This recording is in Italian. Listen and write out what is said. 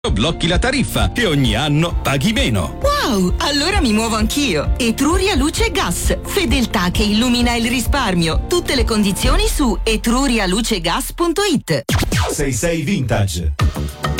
blocchi la tariffa e ogni anno paghi meno. Wow, allora mi muovo anch'io. Etruria Luce e Gas, fedeltà che illumina il risparmio. Tutte le condizioni su etrurialucegas.it. 66 Vintage.